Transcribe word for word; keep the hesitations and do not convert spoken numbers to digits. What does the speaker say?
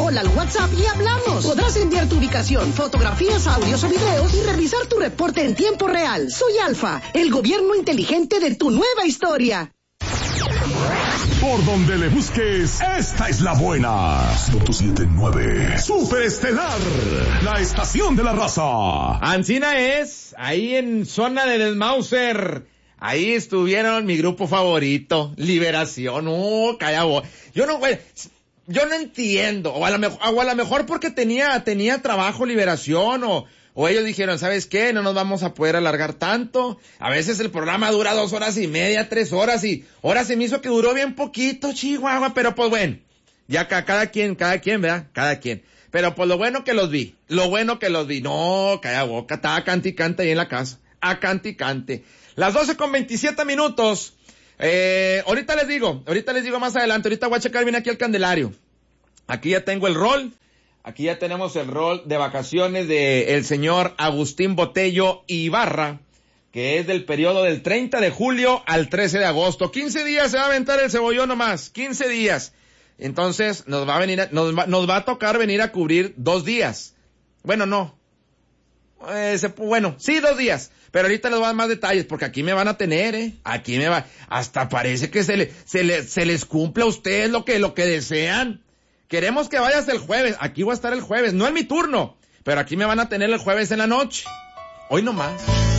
hola al WhatsApp y hablamos. Podrás enviar tu ubicación, fotografías, audios o videos y revisar tu reporte en tiempo real. Soy Alfa, el gobierno inteligente de tu nueva historia. Por donde le busques, esta es la buena. ciento siete punto nueve. Super Estelar, la estación de la raza. Ancina es, ahí en zona de Del Mauser. Ahí estuvieron mi grupo favorito, Liberación. Uh, calla vos. Yo no, güey, yo no entiendo. O a lo mejor, o a lo mejor porque tenía, tenía trabajo Liberación, o, o ellos dijeron, ¿sabes qué? No nos vamos a poder alargar tanto. A veces el programa dura dos horas y media, tres horas, y ahora se me hizo que duró bien poquito, Chihuahua, pero pues bueno. Ya ca- cada quien, cada quien, ¿verdad? Cada quien. Pero pues lo bueno que los vi, lo bueno que los vi. No, calla boca, estaba cante y cante ahí en la casa. A cante y cante. Las doce con veintisiete minutos. Eh, ahorita les digo, ahorita les digo más adelante, ahorita voy a checar bien aquí el Candelario. Aquí ya tengo el rol, aquí ya tenemos el rol de vacaciones de el señor Agustín Botello Ibarra, que es del periodo del treinta de julio al trece de agosto. quince días se va a aventar el cebollón nomás, quince días. Entonces, nos va a venir, a, nos va, nos va a tocar venir a cubrir dos días. Bueno, no. Eh, se, bueno, sí, dos días. Pero ahorita les voy a dar más detalles, porque aquí me van a tener, eh. Aquí me va, hasta parece que se le, se le, se les cumple a ustedes lo que, lo que desean. Queremos que vayas el jueves. Aquí voy a estar el jueves. No es mi turno, pero aquí me van a tener el jueves en la noche. Hoy nomás.